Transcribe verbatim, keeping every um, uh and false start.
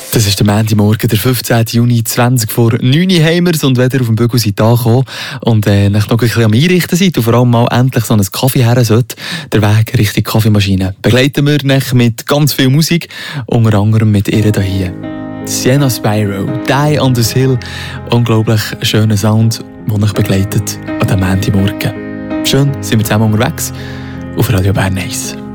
Das ist der Montagmorgen, der fünfzehnten Juni, zwanzig vor neun Uhr haben wir's. Und wenn ihr auf dem Bügel seid angekommen und äh, noch ein bisschen am Einrichten seid und vor allem mal endlich so einen Kaffee her sollt, der Weg Richtung Kaffeemaschine, begleiten wir euch mit ganz viel Musik, unter anderem mit ihr hier. Sienna Spyro, Die on the Hill, unglaublich schöner Sound, der euch begleitet an diesem Montagmorgen. Schön, sind wir zusammen unterwegs auf Radio Bern eins.